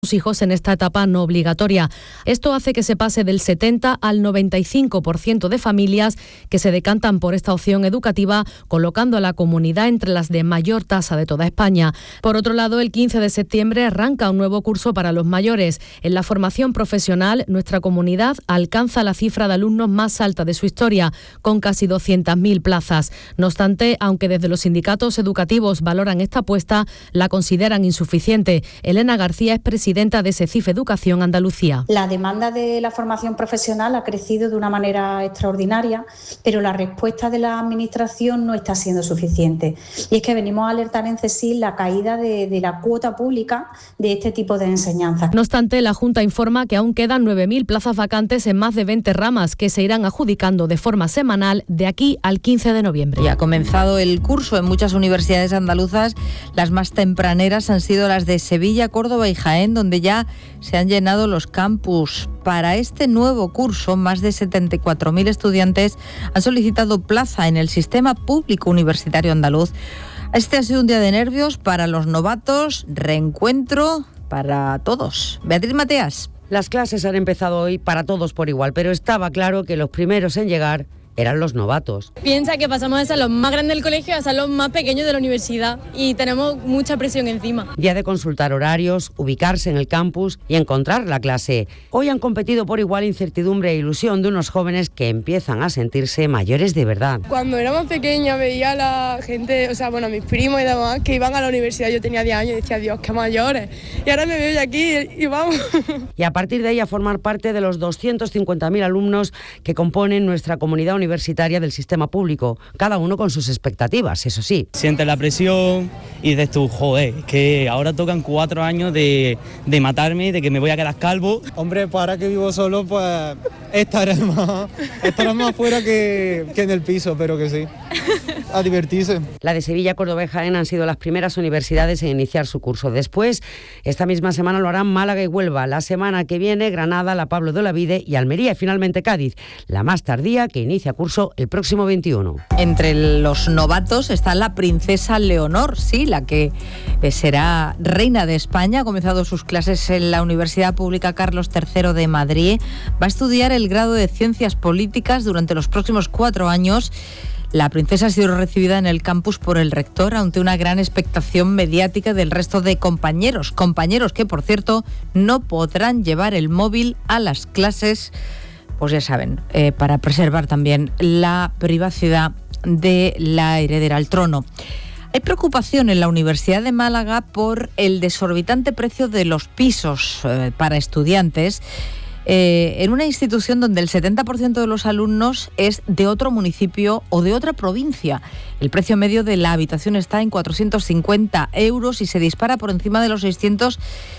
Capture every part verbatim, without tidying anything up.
sus hijos en esta etapa no obligatoria. Esto hace que se pase del setenta al noventa y cinco por ciento de familias que se decantan por esta opción educativa, colocando a la comunidad entre las de mayor tasa de toda España. Por otro lado, el quince de septiembre arranca un nuevo curso para los mayores. En la formación profesional, nuestra comunidad alcanza la cifra de alumnos más alta de su historia, con casi doscientas mil plazas. No obstante, aunque desde los sindicatos educativos valoran esta apuesta, la consideran insuficiente. Elena García es presidenta de SECIF Educación Andalucía. La demanda de la formación profesional ha crecido de una manera extraordinaria, pero la respuesta de la Administración no está siendo suficiente. Y es que venimos a alertar en CESIF la caída de, de la cuota pública de este tipo de enseñanzas. No obstante, la Junta informa que aún quedan nueve mil plazas vacantes en más de veinte ramas que se irán adjudicando de forma semanal de aquí al quince de noviembre. Ya ha comenzado el curso en muchas universidades andaluzas. Las más tempraneras han sido las de Sevilla, Córdoba y Jaén, donde ya se han llenado los campus. Para este nuevo curso, más de setenta y cuatro mil estudiantes han solicitado plaza en el sistema público universitario andaluz. Este ha sido un día de nervios para los novatos, reencuentro para todos. Beatriz Mateas. Las clases han empezado hoy para todos por igual, pero estaba claro que los primeros en llegar eran los novatos. Piensa que pasamos de ser los más grandes del colegio a ser los más pequeños de la universidad y tenemos mucha presión encima. Día de consultar horarios, ubicarse en el campus y encontrar la clase. Hoy han competido por igual incertidumbre e ilusión de unos jóvenes que empiezan a sentirse mayores de verdad. Cuando era más pequeña veía a la gente, o sea, bueno, a mis primos y demás que iban a la universidad. Yo tenía diez años y decía, Dios, qué mayores. Y ahora me veo aquí y vamos. Y a partir de ahí a formar parte de los doscientos cincuenta mil alumnos que componen nuestra comunidad universitaria del sistema público, cada uno con sus expectativas, eso sí. Sientes la presión y dices tú, joder, que ahora tocan cuatro años de, de matarme, de que me voy a quedar calvo. Hombre, pues ahora que vivo solo, pues estaré más, estaré más afuera que, que en el piso, pero que sí, a divertirse. La de Sevilla, Córdoba y Jaén han sido las primeras universidades en iniciar su curso. Después, esta misma semana lo harán Málaga y Huelva. La semana que viene, Granada, La Pablo de Olavide y Almería. Y finalmente Cádiz, la más tardía, que inicia curso el próximo veintiuno. Entre los novatos está la princesa Leonor, sí, la que será reina de España. Ha comenzado sus clases en la Universidad Pública Carlos tercero de Madrid. Va a estudiar el grado de Ciencias Políticas durante los próximos cuatro años. La princesa ha sido recibida en el campus por el rector ante una gran expectación mediática del resto de compañeros. Compañeros que, por cierto, no podrán llevar el móvil a las clases, pues ya saben, eh, para preservar también la privacidad de la heredera al trono. Hay preocupación en la Universidad de Málaga por el desorbitante precio de los pisos eh, para estudiantes, eh, en una institución donde el setenta por ciento de los alumnos es de otro municipio o de otra provincia. El precio medio de la habitación está en cuatrocientos cincuenta euros y se dispara por encima de los seiscientos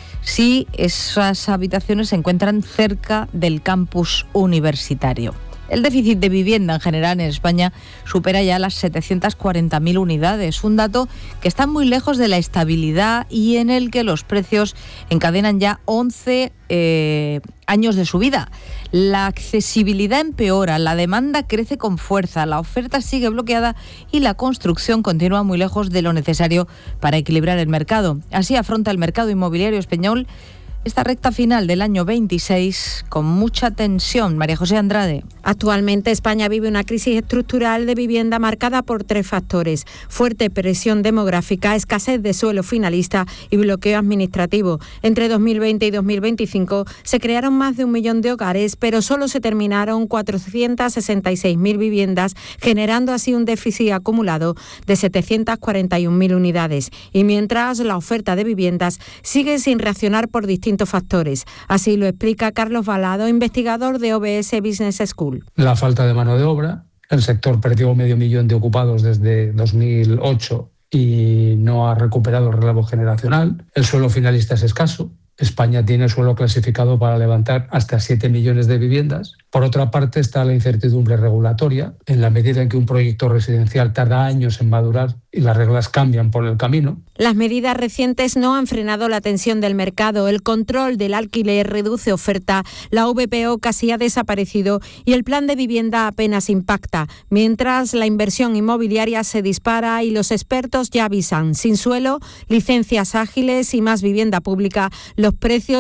si esas habitaciones se encuentran cerca del campus universitario. El déficit de vivienda en general en España supera ya las setecientas cuarenta mil unidades, un dato que está muy lejos de la estabilidad y en el que los precios encadenan ya once eh, años de subida. La accesibilidad empeora, la demanda crece con fuerza, la oferta sigue bloqueada y la construcción continúa muy lejos de lo necesario para equilibrar el mercado. Así afronta el mercado inmobiliario español esta recta final del año veintiséis con mucha tensión. María José Andrade. Actualmente España vive una crisis estructural de vivienda marcada por tres factores: fuerte presión demográfica, escasez de suelo finalista y bloqueo administrativo. Entre dos mil veinte y dos mil veinticinco se crearon más de un millón de hogares, pero solo se terminaron cuatrocientas sesenta y seis mil viviendas, generando así un déficit acumulado de setecientas cuarenta y una mil unidades. Y mientras la oferta de viviendas sigue sin reaccionar por distintos factores. Así lo explica Carlos Balado, investigador de O B S Business School. La falta de mano de obra. El sector perdió medio millón de ocupados desde dos mil ocho y no ha recuperado el relevo generacional. El suelo finalista es escaso. España tiene suelo clasificado para levantar hasta siete millones de viviendas. Por otra parte está la incertidumbre regulatoria. En la medida en que un proyecto residencial tarda años en madurar y las reglas cambian por el camino, Las medidas recientes no han frenado la tensión del mercado. El control del alquiler reduce oferta, la V P O casi ha desaparecido y el plan de vivienda apenas impacta. Mientras la inversión inmobiliaria se dispara y los expertos ya avisan. Sin suelo, licencias ágiles y más vivienda pública, los precios